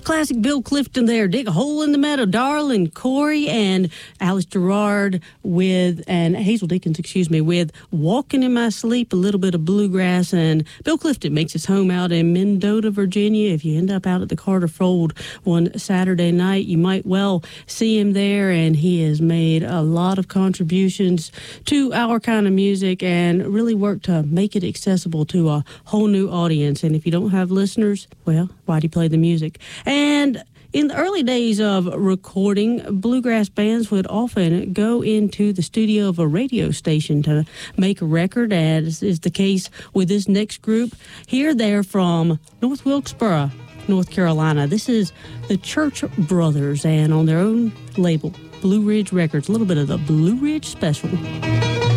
classic Bill Clifton there, Dig a Hole in the Meadow, Darlin Corey, and Alice Gerard and Hazel Dickens, with Walking in My Sleep, a little bit of bluegrass. And Bill Clifton makes his home out in Mendota, Virginia. If you end up out at the Carter Fold one Saturday night, you might well see him there, and he has made a lot of contributions to our kind of music and really worked to make it accessible to a whole new audience. And if you don't have listeners, well, why do you play the music? And in the early days of recording, bluegrass bands would often go into the studio of a radio station to make a record, as is the case with this next group. Here they're from North Wilkesboro, North Carolina. This is the Church Brothers, and on their own label, Blue Ridge Records, a little bit of the Blue Ridge Special.